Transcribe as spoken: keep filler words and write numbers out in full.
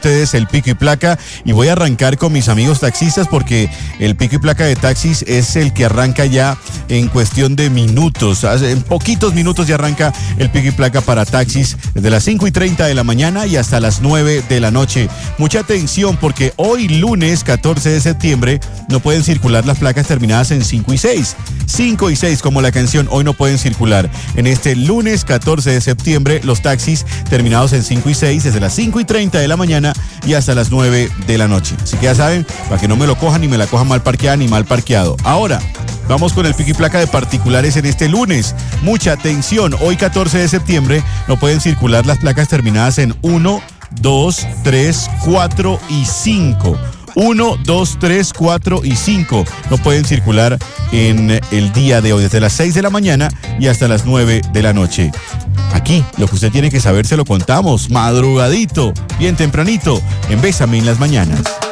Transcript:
Ustedes el pico y placa, y voy a arrancar con mis amigos taxistas porque el pico y placa de taxis es el que arranca ya en cuestión de minutos. En poquitos minutos ya arranca el pico y placa para taxis desde las cinco y treinta de la mañana y hasta las nueve de la noche. Mucha atención porque hoy lunes catorce de septiembre no pueden circular las placas terminadas en cinco y seis. cinco y seis como la canción, hoy no pueden circular. En este lunes catorce de septiembre los taxis terminados en cinco y seis desde las cinco y treinta de la mañana y hasta las nueve de la noche. Así que ya saben, para que no me lo cojan ni me la cojan mal parqueada ni mal parqueado. Ahora, vamos con el pico y placa de particulares en este lunes. Mucha atención, hoy catorce de septiembre no pueden circular las placas terminadas en uno, dos, tres, cuatro y cinco. uno, dos, tres, cuatro y cinco no pueden circular en el día de hoy, desde las seis de la mañana y hasta las nueve de la noche. Aquí, lo que usted tiene que saber se lo contamos, madrugadito, bien tempranito, en Bésame en las Mañanas.